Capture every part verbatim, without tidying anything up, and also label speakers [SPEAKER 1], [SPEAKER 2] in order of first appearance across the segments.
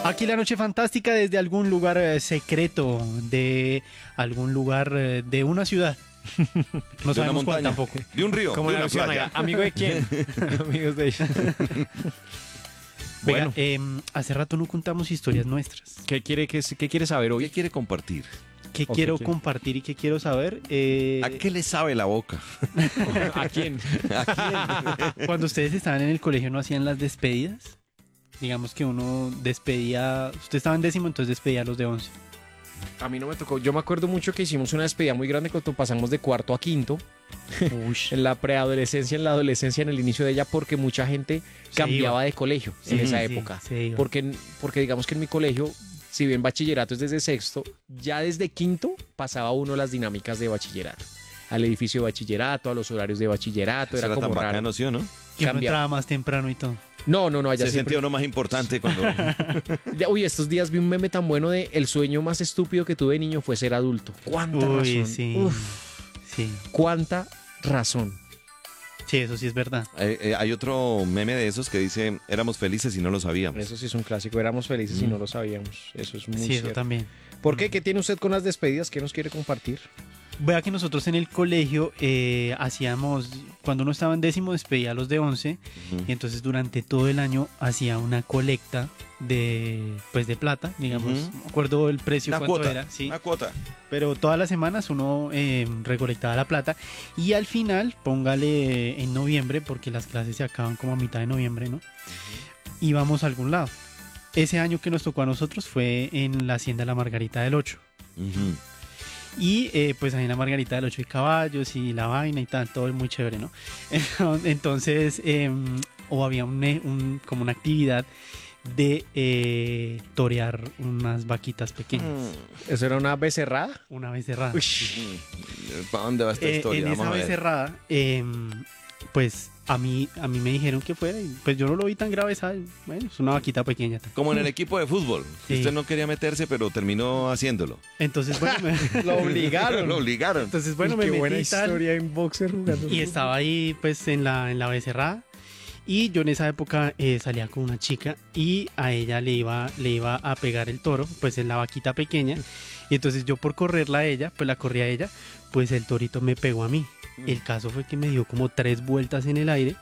[SPEAKER 1] Aquí la noche fantástica desde algún lugar eh, secreto, de algún lugar eh, de una ciudad. No
[SPEAKER 2] De una
[SPEAKER 1] sabemos cuál
[SPEAKER 2] montaña,
[SPEAKER 1] tampoco.
[SPEAKER 2] de un río,
[SPEAKER 3] Como
[SPEAKER 2] de
[SPEAKER 3] la
[SPEAKER 2] una
[SPEAKER 3] versión,
[SPEAKER 2] playa.
[SPEAKER 3] oiga, ¿amigo de quién? Amigos de ella.
[SPEAKER 1] Venga,
[SPEAKER 3] Bueno.
[SPEAKER 1] eh, hace rato no contamos historias nuestras.
[SPEAKER 3] ¿Qué quiere, qué, qué quiere saber
[SPEAKER 2] ¿Qué
[SPEAKER 3] hoy?
[SPEAKER 2] quiere compartir?
[SPEAKER 1] ¿Qué
[SPEAKER 3] Ok,
[SPEAKER 1] quiero
[SPEAKER 3] ¿qué?
[SPEAKER 1] compartir y qué quiero saber? Eh,
[SPEAKER 2] ¿A qué le sabe la boca?
[SPEAKER 3] ¿A quién?
[SPEAKER 1] Cuando ustedes estaban en el colegio, ¿no hacían las despedidas? Digamos que uno despedía... Usted estaba en décimo, entonces despedía a los de once.
[SPEAKER 3] A mí no me tocó. Yo me acuerdo mucho que hicimos una despedida muy grande cuando pasamos de cuarto a quinto.
[SPEAKER 1] Uy,
[SPEAKER 3] En la preadolescencia, en la adolescencia, en el inicio de ella, porque mucha gente
[SPEAKER 1] Se
[SPEAKER 3] cambiaba
[SPEAKER 1] iba.
[SPEAKER 3] de colegio en
[SPEAKER 1] Sí,
[SPEAKER 3] esa
[SPEAKER 1] sí,
[SPEAKER 3] época.
[SPEAKER 1] se iba.
[SPEAKER 3] Porque, porque digamos que en mi colegio, si bien bachillerato es desde sexto, ya desde quinto pasaba uno las dinámicas de bachillerato. Al edificio de bachillerato, a los horarios de bachillerato,
[SPEAKER 2] Eso
[SPEAKER 3] era
[SPEAKER 2] era tan
[SPEAKER 3] como raro.
[SPEAKER 2] bacano, ¿sí o no?
[SPEAKER 1] que uno
[SPEAKER 3] cambia.
[SPEAKER 1] entraba más temprano y todo.
[SPEAKER 3] No, no, no, allá
[SPEAKER 2] Se
[SPEAKER 3] siempre...
[SPEAKER 2] sentía uno más importante cuando...
[SPEAKER 3] Ya, Uy, estos días vi un meme tan bueno de el sueño más estúpido que tuve de niño fue ser adulto. ¿Cuánta
[SPEAKER 1] Uy,
[SPEAKER 3] razón?
[SPEAKER 1] sí.
[SPEAKER 3] Uf,
[SPEAKER 1] Sí.
[SPEAKER 3] cuánta razón.
[SPEAKER 1] Sí, eso sí es verdad.
[SPEAKER 2] Eh, eh, hay otro meme de esos que dice, éramos felices y no lo sabíamos.
[SPEAKER 3] Eso sí es un clásico. Éramos felices y no lo sabíamos. Eso es muy
[SPEAKER 1] Sí, eso
[SPEAKER 3] cierto.
[SPEAKER 1] también.
[SPEAKER 3] ¿Por qué? ¿Qué tiene usted con las despedidas? ¿Qué nos quiere compartir?
[SPEAKER 1] Vea que nosotros en el colegio eh, hacíamos, cuando uno estaba en décimo despedía a los de once,
[SPEAKER 2] Ujú.
[SPEAKER 1] y entonces durante todo el año hacía una colecta de, pues de plata, digamos,
[SPEAKER 2] Ujú.
[SPEAKER 1] no me acuerdo el precio
[SPEAKER 2] Una
[SPEAKER 1] cuánto
[SPEAKER 2] cuota,
[SPEAKER 1] era, sí,
[SPEAKER 2] una cuota.
[SPEAKER 1] pero todas las semanas uno eh, recolectaba la plata y al final, póngale en noviembre, porque las clases se acaban como a mitad de noviembre, ¿no? Íbamos a algún lado. Ese año que nos tocó a nosotros fue en la Hacienda La Margarita del Ocho.
[SPEAKER 2] Ujú.
[SPEAKER 1] Y eh, pues ahí en la Margarita del Ocho hay caballos y la vaina y tal, todo es muy chévere, ¿no? Entonces, eh, o había un, un- como una actividad de eh, torear unas vaquitas pequeñas,
[SPEAKER 3] ¿Eso era una becerrada?
[SPEAKER 1] una vez cerrada.
[SPEAKER 2] Mm, ¿Para dónde va esta
[SPEAKER 1] Eh,
[SPEAKER 2] historia?
[SPEAKER 1] en
[SPEAKER 2] Vamos
[SPEAKER 1] esa
[SPEAKER 2] a
[SPEAKER 1] vez
[SPEAKER 2] ver.
[SPEAKER 1] cerrada, eh, pues a mí, a mí me dijeron que fuera y pues yo no lo vi tan grave, ¿sabes? Bueno, es una vaquita pequeña. tal.
[SPEAKER 2] Como en el equipo de fútbol. que
[SPEAKER 1] Sí.
[SPEAKER 2] Usted no quería meterse, pero terminó haciéndolo.
[SPEAKER 1] Entonces, bueno, me,
[SPEAKER 3] Lo obligaron.
[SPEAKER 2] Lo obligaron.
[SPEAKER 1] entonces, bueno,
[SPEAKER 3] Y
[SPEAKER 1] me
[SPEAKER 3] qué
[SPEAKER 1] metí
[SPEAKER 3] buena
[SPEAKER 1] y tal.
[SPEAKER 3] historia en boxer jugando.
[SPEAKER 1] Y estaba ahí pues en la, en la becerrada. Y yo en esa época eh, salía con una chica y a ella le iba, le iba a pegar el toro, pues en la vaquita pequeña. Y entonces yo por correrla a ella, pues la corrí a ella, pues el torito me pegó a mí. El caso fue que me dio como tres vueltas en el aire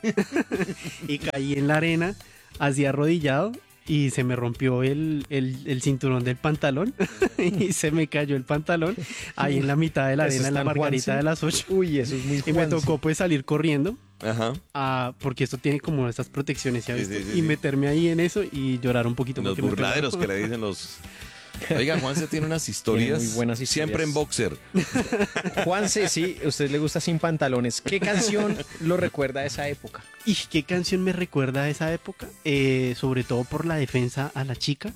[SPEAKER 1] y caí en la arena, así arrodillado. Y se me rompió el, el- el cinturón del pantalón y se me cayó el pantalón ahí en la mitad de la
[SPEAKER 3] Eso
[SPEAKER 1] arena,
[SPEAKER 3] es
[SPEAKER 1] en la
[SPEAKER 3] tan
[SPEAKER 1] Margarita
[SPEAKER 3] Juanse.
[SPEAKER 1] de las Ocho.
[SPEAKER 3] Uy, eso es muy
[SPEAKER 1] Y me
[SPEAKER 3] Juanse.
[SPEAKER 1] tocó pues salir corriendo,
[SPEAKER 2] Ajá.
[SPEAKER 1] ah, porque esto tiene como estas protecciones, ¿ya
[SPEAKER 2] Sí,
[SPEAKER 1] viste?
[SPEAKER 2] sí, sí,
[SPEAKER 1] y
[SPEAKER 2] sí.
[SPEAKER 1] meterme ahí en eso y llorar un poquito.
[SPEAKER 2] Los
[SPEAKER 1] porque me pegó.
[SPEAKER 2] burladeros que le dicen los... Oiga, Juanse tiene unas historias,
[SPEAKER 3] Tiene muy buenas historias.
[SPEAKER 2] siempre en boxer.
[SPEAKER 3] Juanse, sí, a usted le gusta sin pantalones. ¿Qué canción lo recuerda a esa época?
[SPEAKER 1] ¿Y qué canción me recuerda a esa época? Eh, sobre todo por la defensa a la chica.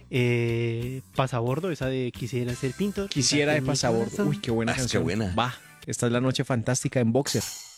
[SPEAKER 1] Eh, Pasabordo, esa de Quisiera ser pintor.
[SPEAKER 3] Quisiera de
[SPEAKER 1] en mi
[SPEAKER 3] pasabordo.
[SPEAKER 1] corazón.
[SPEAKER 3] Uy, qué buena
[SPEAKER 2] Ah, es que
[SPEAKER 3] canción.
[SPEAKER 2] buena.
[SPEAKER 3] Va, esta es la noche fantástica en boxer.